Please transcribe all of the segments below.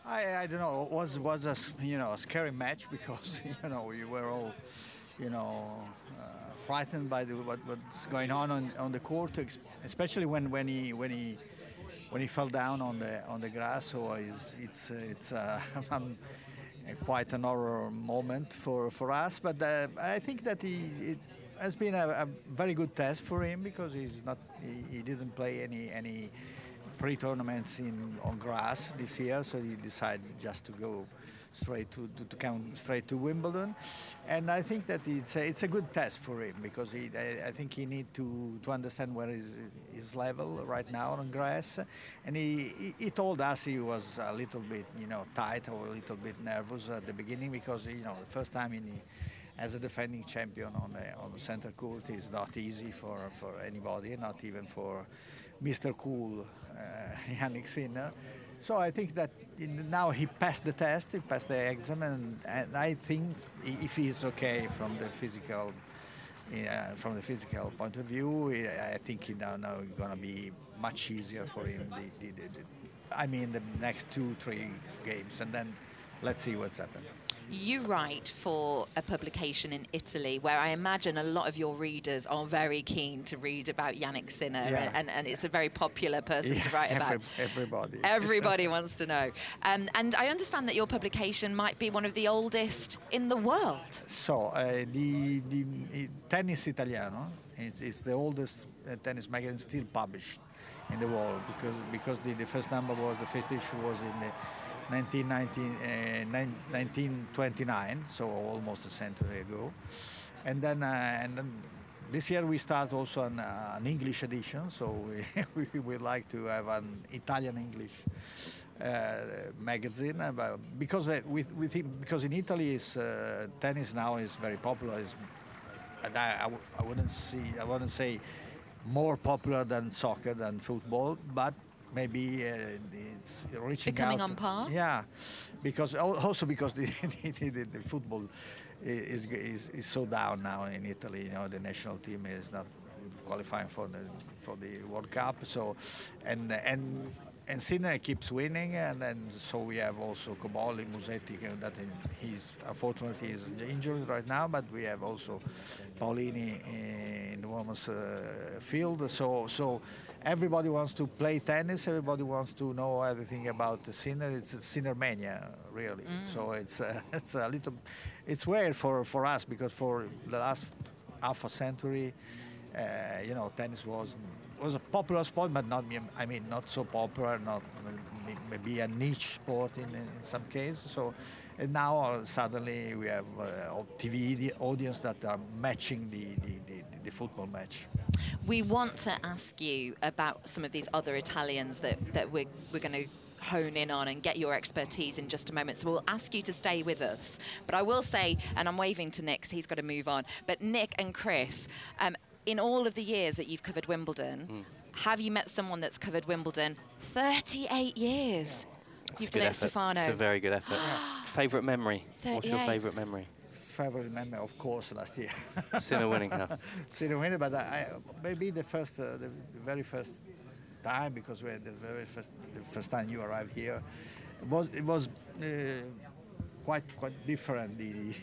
I don't know. It was a scary match because we were all frightened by what's going on the court, especially when he fell down on the grass. So it's quite an horror moment for us. But I think that it has been a very good test for him because he didn't play any pre-tournaments on grass this year, so he decided just to go straight to come straight to Wimbledon, and I think that it's a good test for him because I think he need to understand where is his level right now on grass, and he told us he was a little bit tight or a little bit nervous at the beginning because the first time as a defending champion on the center court is not easy for anybody, not even for Mr. Cool, Yannick Sinner. So I think that now he passed the test, he passed the exam, and I think if he's okay from the physical point of view, I think he now going to be much easier for him. The next 2-3 games, and then let's see what's happened. You write for a publication in Italy where I imagine a lot of your readers are very keen to read about Yannick Sinner, and it's a very popular person to write about. Everybody. Everybody wants to know. And I understand that your publication might be one of the oldest in the world. So, the Tennis Italiano is the oldest tennis magazine still published in the world because the first number the first issue was in the 1929, so almost a century ago, and then this year we start also an English edition. So we would like to have an Italian English magazine, because because in Italy tennis now is very popular. And I wouldn't say more popular than soccer than football, but maybe it's reaching becoming out. On par. Yeah, because the football is so down now in Italy. The national team is not qualifying for the World Cup. So and Sinner keeps winning, and so we have also Cobolli, Musetti, that unfortunately is injured right now, but we have also Paolini in the women's field. So everybody wants to play tennis. Everybody wants to know everything about Sinner. It's a Sinner mania, really. So it's weird for us because for the last half a century, tennis was a popular sport, but not so popular, not maybe a niche sport in some cases. So, and now suddenly we have TV audience that are matching the football match. We want to ask you about some of these other Italians that we're going to hone in on and get your expertise in just a moment. So we'll ask you to stay with us. But I will say, and I'm waving to Nick, so he's got to move on, but Nick and Chris, in all of the years that you've covered Wimbledon, have you met someone that's covered Wimbledon 38 years? You've done it, Stefano. It's a very good effort. Favourite memory? What's your favourite memory? Favorite memory, of course, last year. Sinner winning, huh? Sinner winning, but maybe the very first time, because the first time you arrived here, it was quite different.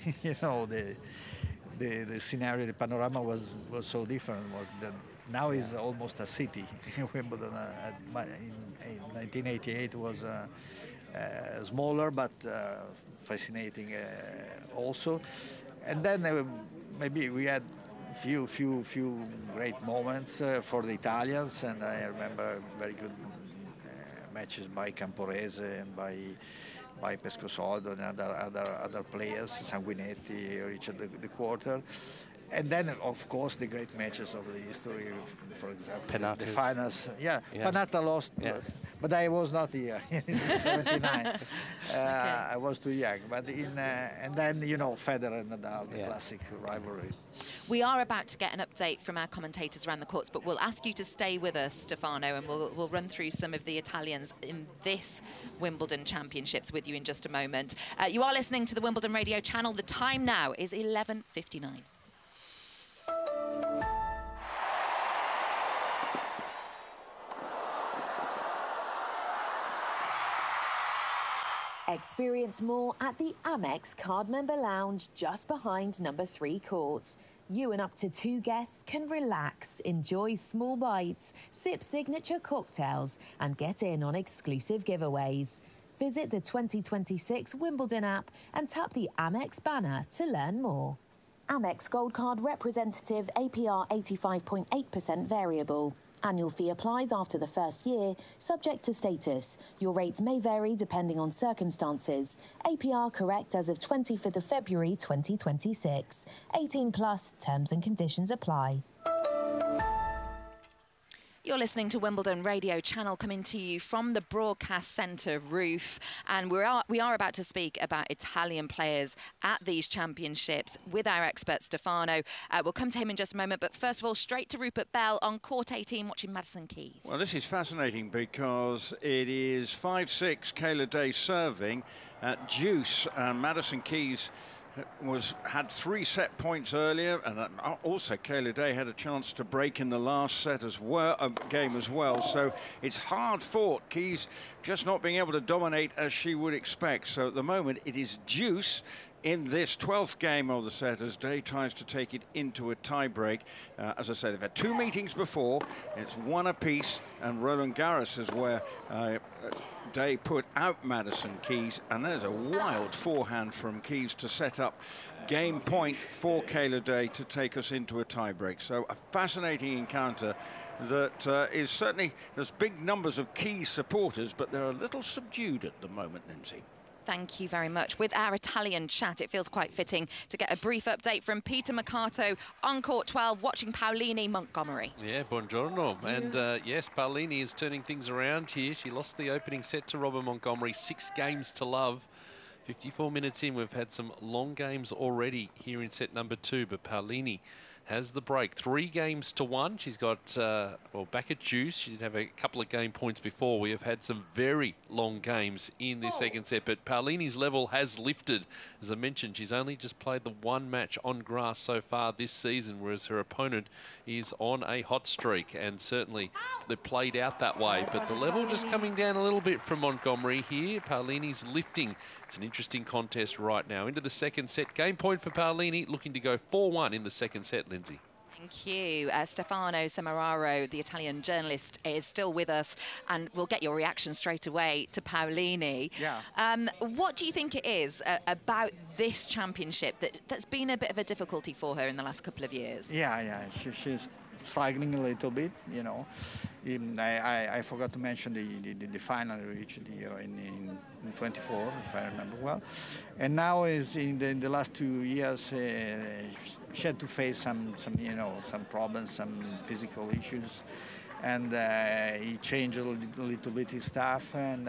The scenario, the panorama was so different. Now is almost a city. Wimbledon in 1988 was smaller but fascinating also. And then maybe we had few great moments for the Italians, and I remember very good matches by Camporese and by Pescosoldo and other players, Sanguinetti reached the quarter. And then, of course, the great matches of the history, for example, the finals. Yeah, Panatta lost, but I was not here in '79. I was too young. But and then, Federer and Nadal, the classic rivalry. We are about to get an update from our commentators around the courts, but we'll ask you to stay with us, Stefano, and we'll run through some of the Italians in this Wimbledon Championships with you in just a moment. You are listening to the Wimbledon Radio Channel. The time now is 11:59. Experience more at the Amex Card Member Lounge just behind number 3 court. You and up to 2 guests can relax, enjoy small bites, sip signature cocktails, and get in on exclusive giveaways. Visit the 2026 Wimbledon app and tap the Amex banner to learn more. Amex Gold Card representative APR 85.8% variable. Annual fee applies after the first year, subject to status. Your rates may vary depending on circumstances. APR correct as of 25th of February 2026. 18 plus, terms and conditions apply. You're listening to Wimbledon Radio Channel, coming to you from the Broadcast Centre roof. And we are about to speak about Italian players at these championships with our expert, Stefano. We'll come to him in just a moment. But first of all, straight to Rupert Bell on court 18, watching Madison Keys. Well, this is fascinating because it is 5-6, Kayla Day serving at deuce. And Madison Keys had 3 set points earlier, and also Kayla Day had a chance to break in the last set as well, game as well. So it's hard fought. Keys just not being able to dominate as she would expect. So at the moment it is deuce in this 12th game of the set as Day tries to take it into a tie-break. As I said, they've had 2 meetings before. It's 1 apiece, and Roland Garros is where Day put out Madison Keys, and there's a wild forehand from Keys to set up game point for Kayla Day to take us into a tie-break. So a fascinating encounter that is certainly, there's big numbers of Keys supporters, but they're a little subdued at the moment, Lindsay. Thank you very much. With our Italian chat, it feels quite fitting to get a brief update from Peter Mercato on court 12, watching Paolini Montgomery. Yeah, buongiorno. And yes, Paolini is turning things around here. She lost the opening set to Robin Montgomery, 6 games to love. 54 minutes in, we've had some long games already here in set number 2, but Paolini has the break. 3 games to 1. She's got, well, back at deuce. She did have a couple of game points before. We have had some very long games in this second set, but Paolini's level has lifted. As I mentioned, she's only just played the 1 match on grass so far this season, whereas her opponent is on a hot streak, and certainly they played out that way. But the level just coming down a little bit from Montgomery here. Paolini's lifting. It's an interesting contest right now. Into the second set. Game point for Paolini, looking to go 4-1 in the second set, Lindsay. Thank you. Stefano Semeraro, the Italian journalist, is still with us, and we'll get your reaction straight away to Paolini. Yeah. What do you think it is about this championship that's been a bit of a difficulty for her in the last couple of years? Yeah. She's struggling a little bit, you know. I forgot to mention the final reached in 24, if I remember well. And now is in the last 2 years, she had to face some problems, some physical issues, and he changed a little bit his stuff, and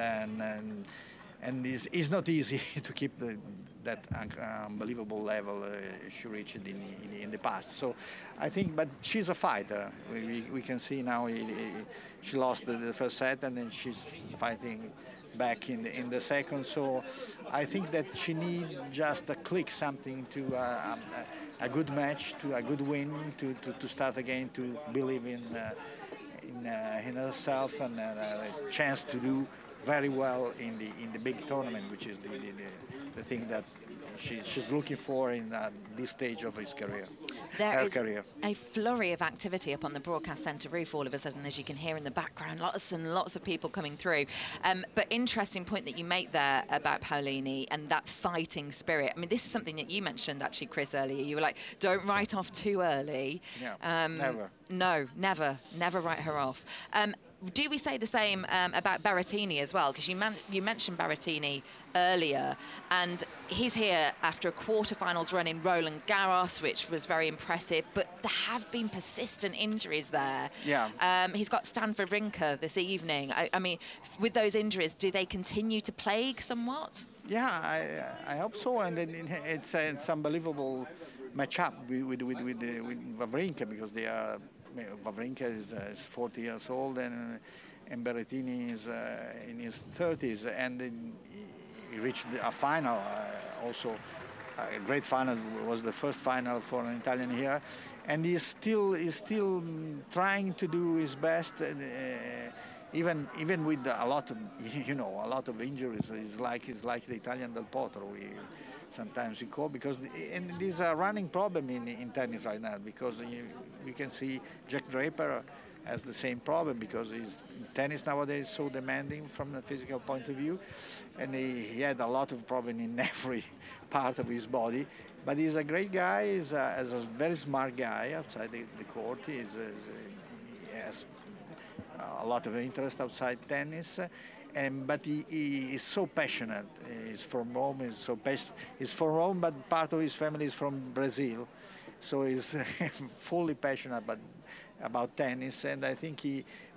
it's not easy to keep that unbelievable level she reached in the past. So I think, but she's a fighter. We can see now she lost the first set, and then she's fighting back in the second. So I think that she needs just a click, something to a good match, to a good win, to start again, to believe in herself, and a chance to do very well in the big tournament, which is the thing that she's looking for in this stage of her career. There is a flurry of activity up on the Broadcast Centre roof all of a sudden, as you can hear in the background, lots and lots of people coming through. But interesting point that you make there about Paolini and that fighting spirit. I mean, this is something that you mentioned actually, Chris, earlier. You were like, don't write off too early. Yeah, never. No, never write her off. Do we say the same about Berrettini as well? Because you mentioned Berrettini earlier, and he's here after a quarterfinals run in Roland Garros, which was very impressive, but there have been persistent injuries there. Yeah. He's got Stanford Rinker this evening. I mean, with those injuries, do they continue to plague somewhat? Yeah, I hope so, and it's unbelievable matchup with Wawrinka, because they are. Wawrinka is 40 years old, and Berrettini is in his 30s, and he reached a final. Also, a great final. Was the first final for an Italian here, and he's still trying to do his best even with a lot of a lot of injuries, is like the Italian Del Potro. Sometimes we call because and this is a running problem in tennis right now, because we can see Jack Draper has the same problem, because tennis nowadays is so demanding from the physical point of view, and he had a lot of problem in every part of his body. But he's a great guy. He's a very smart guy outside the court. He has a lot of interest outside tennis. But he is so passionate. He's from Rome. He's from Rome, but part of his family is from Brazil, so he's fully passionate about tennis. And I think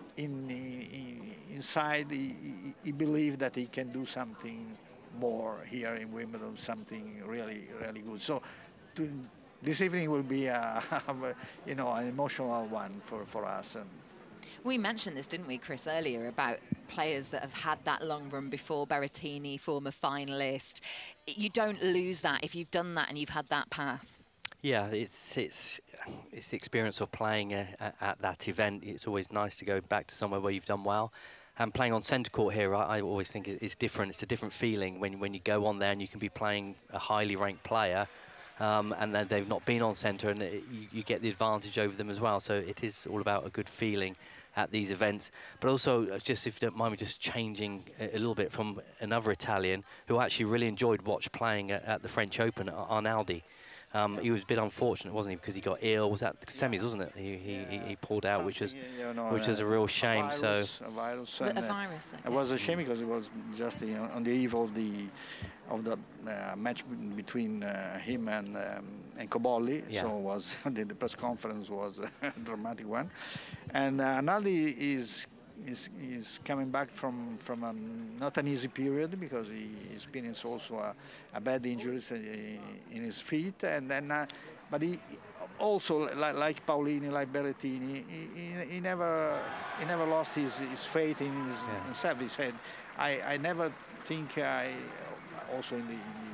inside he believes that he can do something more here in Wimbledon, something really, really good. So this evening will be an emotional one for us. And we mentioned this, didn't we, Chris, earlier, about players that have had that long run before. Berrettini, former finalist. You don't lose that if you've done that and you've had that path. Yeah, it's the experience of playing at that event. It's always nice to go back to somewhere where you've done well. And playing on centre court here, I always think is different. It's a different feeling when you go on there and you can be playing a highly ranked player, and then they've not been on centre, and you get the advantage over them as well. So it is all about a good feeling at these events. But also, just if you don't mind me just changing a little bit from another Italian who I actually really enjoyed playing at the French Open, Arnaldi. He was a bit unfortunate, wasn't he, because he got ill. Was that the semis, wasn't it? He pulled out, which was a real shame. A virus. It was a shame because it was just on the eve of the match between him and Cobolli. Yeah. So the press conference was a dramatic one, and Arnaldi is coming back from not an easy period, because he experienced also a bad injuries in his feet, and then but he also like Paolini, like Berrettini, he never lost his faith in himself. He said, I never think also in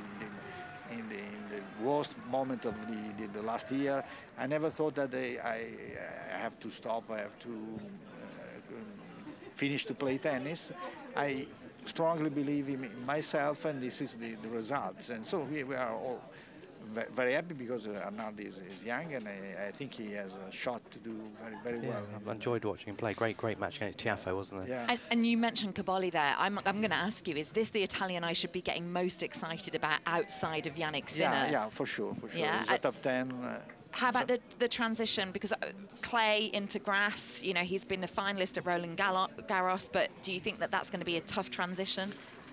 the worst moment of the last year, I never thought that I have to stop, I have to finish to play tennis. I strongly believe in myself, and this is the results. And so we are all very happy, because Arnaldi is young, and I think he has a shot to do very well. I enjoyed watching him play. Great match against Tiafoe, wasn't it? Yeah. And you mentioned Cobolli there. I'm going to ask you, is this the Italian I should be getting most excited about outside of Jannik Sinner? Yeah, for sure. Yeah. He's a top 10. How about the transition? Because clay into grass, he's been a finalist at Roland Garros, but do you think that that's going to be a tough transition?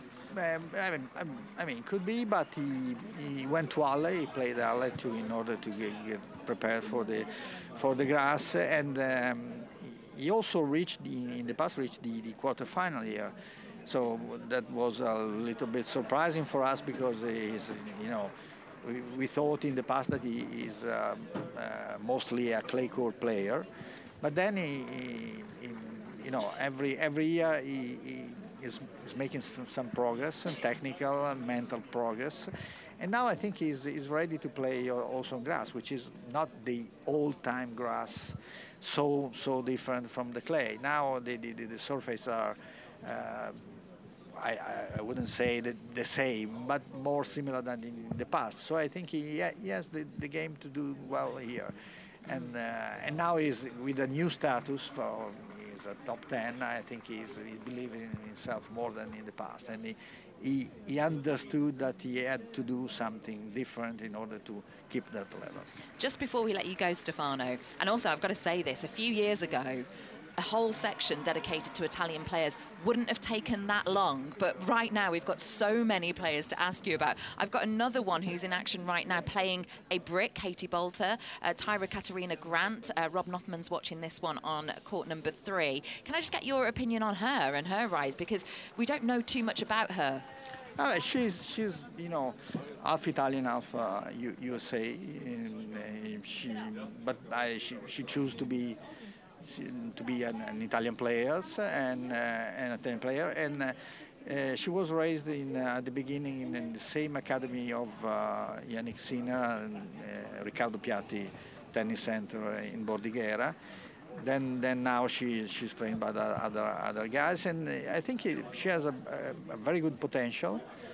I mean, could be, but he went to Halle. He played Halle too in order to get prepared for the grass, and he also in the past reached the quarterfinal here. So that was a little bit surprising for us, because he's we thought in the past that he is mostly a clay court player, but then every year he is making some progress, and technical and mental progress, and now I think he's ready to play also on grass, which is not the old-time grass, so different from the clay. Now the surfaces are. I wouldn't say the same, but more similar than in the past. So I think he has the game to do well here, and now he's with a new status. He's a top 10. I think he believes in himself more than in the past, and he understood that he had to do something different in order to keep that level. Just before we let you go, Stefano, and also I've got to say this: a few years ago, a whole section dedicated to Italian players wouldn't have taken that long, but right now we've got so many players to ask you about. I've got another one who's in action right now playing a brick, Katie Bolter, Tyra Katarina Grant. Rob Nothman's watching this one on court number 3. Can I just get your opinion on her and her rise, because we don't know too much about her? She's half Italian, half USA, but she chose to be an Italian player and an Italian player, and she was raised at the beginning in the same academy of Jannik Sinner and Riccardo Piatti Tennis Center in Bordighera. then now she's trained by the other guys, and I think she has a very good potential.